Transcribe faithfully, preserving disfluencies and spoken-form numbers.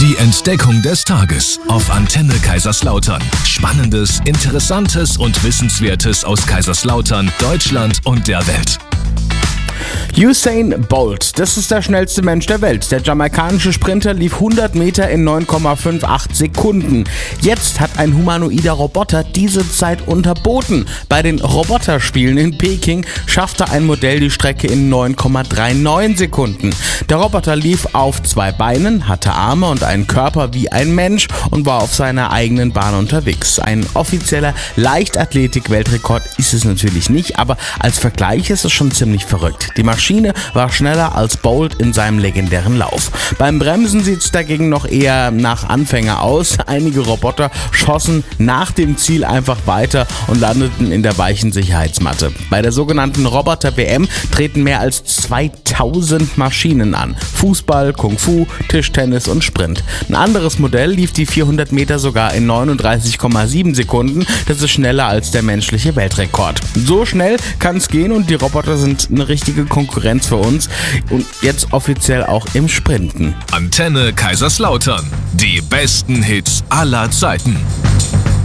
Die Entdeckung des Tages auf Antenne Kaiserslautern. Spannendes, Interessantes und Wissenswertes aus Kaiserslautern, Deutschland und der Welt. Usain Bolt, das ist der schnellste Mensch der Welt. Der jamaikanische Sprinter lief hundert Meter in neun Komma achtzehn Sekunden. Jetzt hat ein humanoider Roboter diese Zeit unterboten. Bei den Roboterspielen in Peking schaffte ein Modell die Strecke in neun Komma neununddreißig Sekunden. Der Roboter lief auf zwei Beinen, hatte Arme und einen Körper wie ein Mensch und war auf seiner eigenen Bahn unterwegs. Ein offizieller Leichtathletik-Weltrekord ist es natürlich nicht, aber als Vergleich ist es schon ziemlich verrückt. Die Maschine war schneller als Bolt in seinem legendären Lauf. Beim Bremsen sieht es dagegen noch eher nach Anfänger aus. Einige Roboter schossen nach dem Ziel einfach weiter und landeten in der weichen Sicherheitsmatte. Bei der sogenannten Roboter-W M treten mehr als zweitausend Maschinen an. Fußball, Kung Fu, Tischtennis und Sprint. Ein anderes Modell lief die vierhundert Meter sogar in neununddreißig Komma sieben Sekunden. Das ist schneller als der menschliche Weltrekord. So schnell kann es gehen und die Roboter sind eine richtige Konkurrenz für uns und jetzt offiziell auch im Sprinten. Antenne Kaiserslautern. Die besten Hits aller Zeiten.